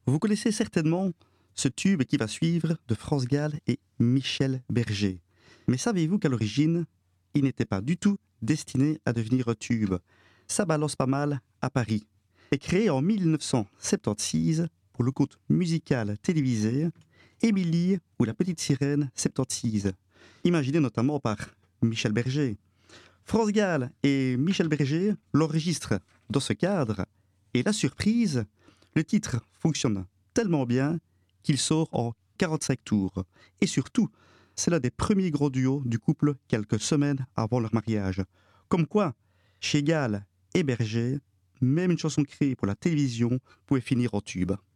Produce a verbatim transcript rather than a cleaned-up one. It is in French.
Vous connaissez certainement ce tube qui va suivre de France Gall et Michel Berger. Mais savez-vous qu'à l'origine, il n'était pas du tout destiné à devenir un tube. Ça balance pas mal à Paris. Et créé en mille neuf cent soixante-seize pour le compte musical télévisé Émilie ou la petite sirène soixante-seize, imaginé notamment par Michel Berger. France Gall et Michel Berger l'enregistrent dans ce cadre, et la surprise, le titre fonctionne tellement bien qu'il sort en quarante-cinq tours. Et surtout, c'est l'un des premiers gros duos du couple quelques semaines avant leur mariage. Comme quoi, chez Gall et Berger, même une chanson créée pour la télévision pouvait finir en tube.